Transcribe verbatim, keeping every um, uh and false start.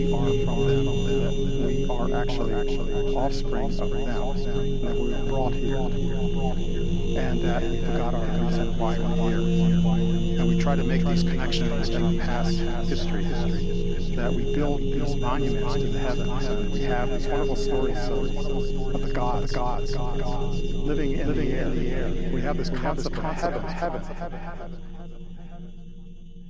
are from them, that we are actually offspring of them, that we were brought here, and that we forgot our reason why we're here. And we try to make these connections in our past history, that we build these monuments to the heavens, and we have these wonderful stories of, of the gods, gods, gods, living in the air. We have this concept of heaven, heaven, heaven.